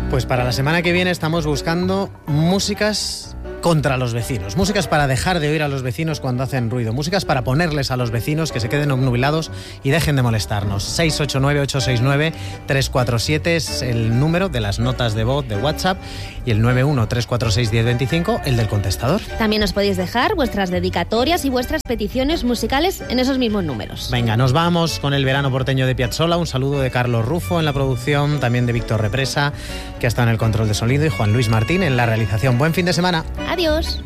Pues para la semana que viene estamos buscando músicas contra los vecinos, músicas para dejar de oír a los vecinos cuando hacen ruido, músicas para ponerles a los vecinos que se queden obnubilados y dejen de molestarnos. 689-869-347 es el número de las notas de voz de WhatsApp y el 91-346-1025 el del contestador. También os podéis dejar vuestras dedicatorias y vuestras peticiones musicales en esos mismos números. Venga, nos vamos con el verano porteño de Piazzolla. Un saludo de Carlos Rufo en la producción, también de Víctor Represa, que ha estado en el control de sonido, y Juan Luis Martín en la realización. Buen fin de semana. Adiós.